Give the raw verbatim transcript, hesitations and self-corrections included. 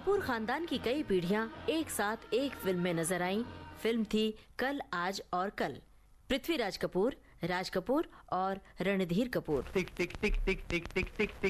कपूर खानदान की कई पीढ़ियां एक साथ एक फिल्म में नजर आईं। फिल्म थी कल, आज और कल। पृथ्वीराज कपूर, राज कपूर और रणधीर कपूर। टिक टिक टिक टिक टिक टिक टिक टिक